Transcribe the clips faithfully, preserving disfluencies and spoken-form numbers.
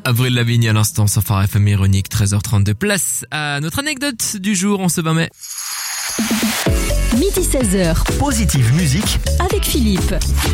Avril Lavigne à l'instant sur Phare F M ironique, treize heures trente-deux. Place à notre anecdote du jour en ce vingt mai. Midi seize heures. Positive musique avec Philippe.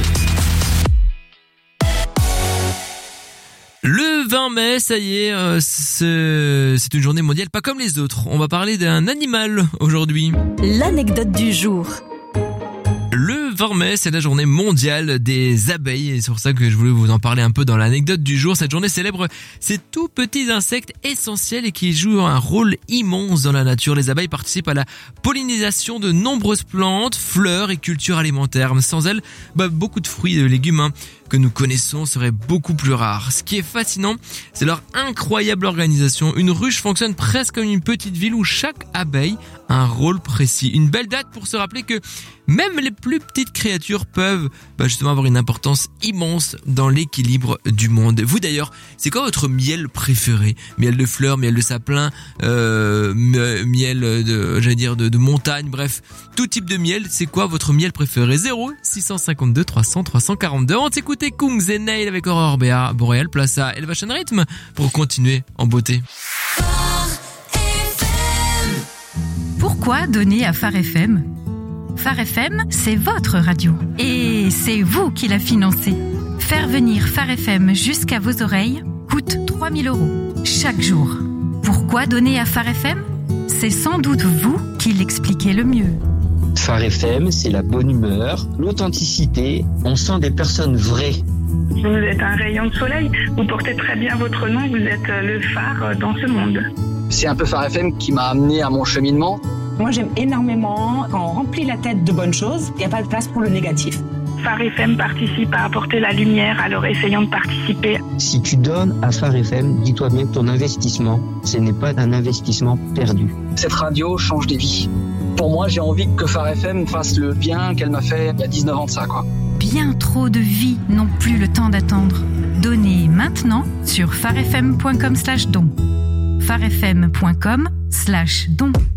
Le vingt mai, ça y est, euh, c'est, c'est une journée mondiale pas comme les autres. On va parler d'un animal aujourd'hui. L'anecdote du jour. Le vingt mai, c'est la journée mondiale des abeilles et c'est pour ça que je voulais vous en parler un peu dans l'anecdote du jour. Cette journée célèbre ces tout petits insectes essentiels et qui jouent un rôle immense dans la nature. Les abeilles participent à la pollinisation de nombreuses plantes, fleurs et cultures alimentaires. Sans elles, bah, beaucoup de fruits et de légumes hein, que nous connaissons seraient beaucoup plus rares. Ce qui est fascinant, c'est leur incroyable organisation. Une ruche fonctionne presque comme une petite ville où chaque abeille a un rôle précis. Une belle date pour se rappeler que même les plus petites créatures peuvent bah, justement avoir une importance immense dans l'équilibre du monde. Vous d'ailleurs, c'est quoi votre miel préféré? Miel de fleurs, miel de sapin, euh, miel de, j'allais dire de, de montagne, bref, tout type de miel. C'est quoi votre miel préféré? Zéro six cent cinquante-deux trois cents trois cent quarante-deux. On t'écoute Kungs et Nail avec Aurore Béa Boréal. Place à Elevation Rhythm pour continuer en beauté. Pourquoi donner à Phare F M? Phare F M, c'est votre radio. Et c'est vous qui la financez. Faire venir Phare F M jusqu'à vos oreilles coûte trois mille euros chaque jour. Pourquoi donner à Phare F M? C'est sans doute vous qui l'expliquez le mieux. Phare F M, c'est la bonne humeur, l'authenticité, on sent des personnes vraies. Vous êtes un rayon de soleil, vous portez très bien votre nom, vous êtes le phare dans ce monde. C'est un peu Phare F M qui m'a amené à mon cheminement. Moi j'aime énormément quand on remplit la tête de bonnes choses, il n'y a pas de place pour le négatif. Phare F M participe à apporter la lumière, alors essayons de participer. Si tu donnes à Phare F M, dis-toi bien que ton investissement, ce n'est pas un investissement perdu. Cette radio change des vies. Pour moi, j'ai envie que Phare F M fasse le bien qu'elle m'a fait il y a dix-neuf ans de ça, quoi. Bien trop de vies n'ont plus le temps d'attendre. Donnez maintenant sur pharefm point com slash don. pharefm point com slash don.